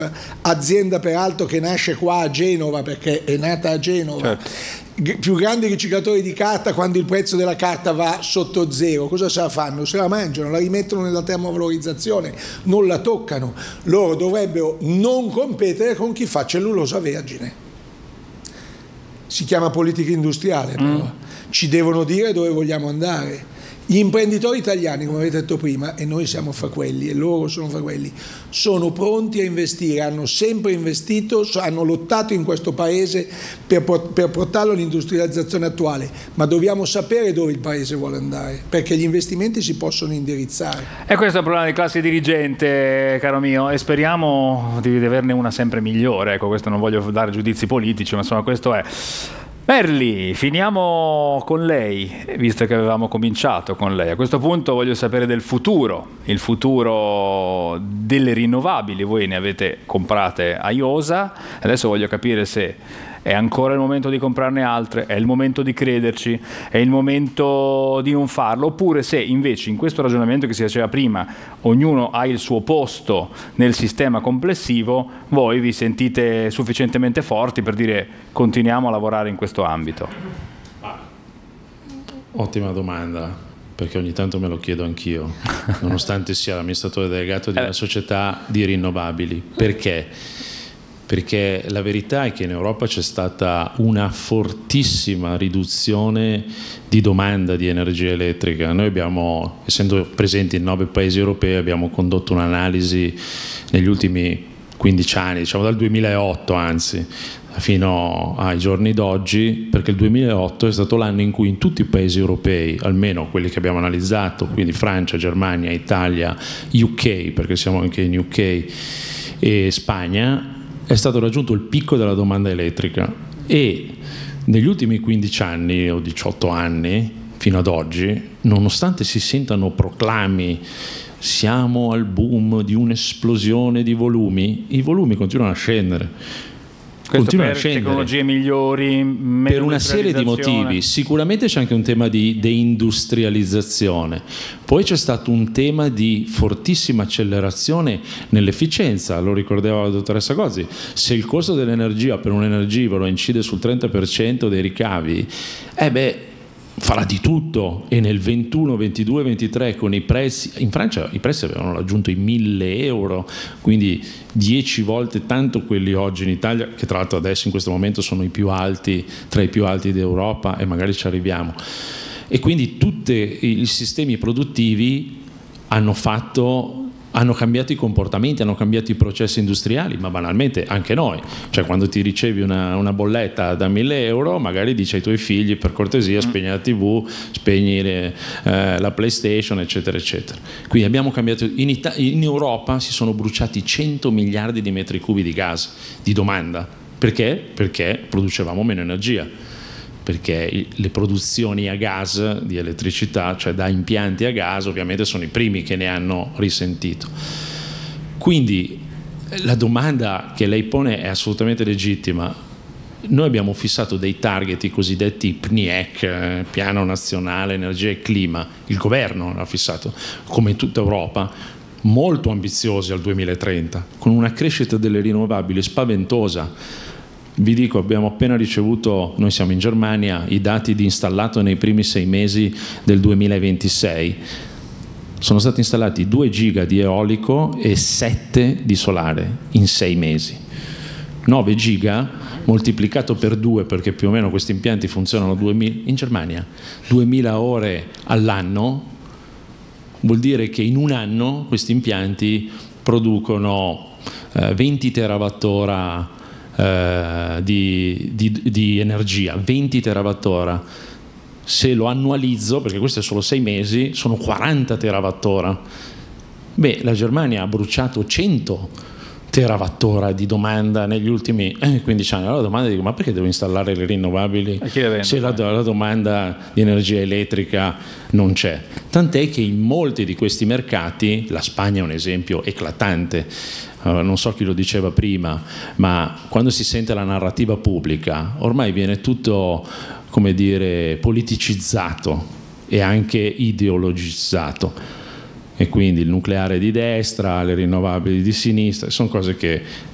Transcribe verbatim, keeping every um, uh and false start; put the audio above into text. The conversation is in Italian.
azienda peraltro che nasce qua a Genova, perché è nata a Genova, certo. Più grandi riciclatori di carta, quando il prezzo della carta va sotto zero, cosa se la fanno? Se la mangiano, la rimettono nella termovalorizzazione, non la toccano. Loro dovrebbero non competere con chi fa cellulosa vergine. Si chiama politica industriale, però. Mm. Ci devono dire dove vogliamo andare. Gli imprenditori italiani, come avete detto prima, e noi siamo fra quelli, e loro sono fra quelli, sono pronti a investire, hanno sempre investito, hanno lottato in questo paese per, per portarlo all'industrializzazione attuale, ma dobbiamo sapere dove il paese vuole andare, perché gli investimenti si possono indirizzare. E questo è un problema di classe dirigente, caro mio, e speriamo di averne una sempre migliore. Ecco, questo non voglio dare giudizi politici, ma insomma questo è. Merli, finiamo con lei, visto che avevamo cominciato con lei. A questo punto voglio sapere del futuro, il futuro delle rinnovabili. Voi ne avete comprate a iosa, adesso voglio capire se è ancora il momento di comprarne altre, è il momento di crederci, è il momento di non farlo, oppure se invece in questo ragionamento che si faceva prima ognuno ha il suo posto nel sistema complessivo, voi vi sentite sufficientemente forti per dire continuiamo a lavorare in questo ambito. Ottima domanda, perché ogni tanto me lo chiedo anch'io, nonostante sia l'amministratore delegato di una società di rinnovabili. Perché? Perché la verità è che in Europa c'è stata una fortissima riduzione di domanda di energia elettrica. Noi abbiamo, essendo presenti in nove paesi europei, abbiamo condotto un'analisi negli ultimi quindici anni, diciamo dal duemilaotto anzi, fino ai giorni d'oggi, perché il duemilaotto è stato l'anno in cui in tutti i paesi europei, almeno quelli che abbiamo analizzato, quindi Francia, Germania, Italia, U K, perché siamo anche in U K, e Spagna, è stato raggiunto il picco della domanda elettrica. E negli ultimi quindici anni o diciotto anni fino ad oggi, nonostante si sentano proclami siamo al boom di un'esplosione di volumi, i volumi continuano a scendere. Questo per tecnologie migliori, per una serie di motivi. Sicuramente c'è anche un tema di deindustrializzazione, poi c'è stato un tema di fortissima accelerazione nell'efficienza. Lo ricordava la dottoressa Gozzi, se il costo dell'energia per un energivoro incide sul trenta per cento dei ricavi, eh beh, farà di tutto. E nel ventuno, ventidue, ventitré con i prezzi, in Francia i prezzi avevano raggiunto i mille euro, quindi dieci volte tanto quelli oggi in Italia, che tra l'altro adesso in questo momento sono i più alti, tra i più alti d'Europa, e magari ci arriviamo. E quindi tutti i sistemi produttivi hanno fatto hanno cambiato i comportamenti, hanno cambiato i processi industriali, ma banalmente anche noi, cioè quando ti ricevi una, una bolletta da mille euro, magari dici ai tuoi figli per cortesia spegni la tivù, spegni le, eh, la PlayStation, eccetera eccetera. Quindi abbiamo cambiato. In, Ita- in Europa si sono bruciati cento miliardi di metri cubi di gas di domanda. Perché? Perché producevamo meno energia, perché le produzioni a gas di elettricità, cioè da impianti a gas, ovviamente sono i primi che ne hanno risentito. Quindi la domanda che lei pone è assolutamente legittima. Noi abbiamo fissato dei target, i cosiddetti P N I E C, eh, Piano Nazionale Energia e Clima, il governo l'ha fissato, come in tutta Europa, molto ambiziosi al duemilatrenta, con una crescita delle rinnovabili spaventosa. Vi dico, abbiamo appena ricevuto, noi siamo in Germania, i dati di installato nei primi sei mesi del duemilaventisei. Sono stati installati due giga di eolico e sette di solare in sei mesi. nove giga moltiplicato per due, perché più o meno questi impianti funzionano duemila, in Germania, duemila ore all'anno, vuol dire che in un anno questi impianti producono eh, venti terawattora Uh, di, di, di energia, venti terawattora. Se lo annualizzo, perché questo è solo sei mesi, sono quaranta terawattora. Beh, la Germania ha bruciato cento terawattora di domanda negli ultimi quindici anni. Allora la domanda è: ma perché devo installare le rinnovabili se la, la domanda di energia elettrica non c'è? Tant'è che in molti di questi mercati, la Spagna è un esempio eclatante. Uh, non so chi lo diceva prima, ma quando si sente la narrativa pubblica ormai viene tutto, come dire, politicizzato e anche ideologizzato, e quindi il nucleare di destra, le rinnovabili di sinistra, sono cose che